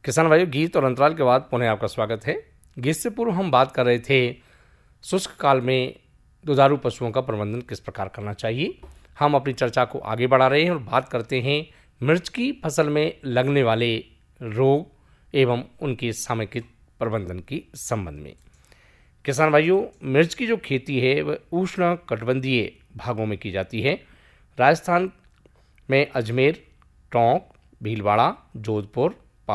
किसान भाइयों, गीत और अंतराल के बाद पुनः आपका स्वागत है। गीत से पूर्व हम बात कर रहे थे शुष्क काल में दुधारू पशुओं का प्रबंधन किस प्रकार करना चाहिए। हम अपनी चर्चा को आगे बढ़ा रहे हैं और बात करते हैं मिर्च की फसल में लगने वाले रोग एवं उनके समेकित प्रबंधन की संबंध में। किसान भाइयों, मिर्च की जो खेती है वह उष्ण कटिबंधीय भागों में की जाती है। राजस्थान में अजमेर, टोंक, भीलवाड़ा, जोधपुर,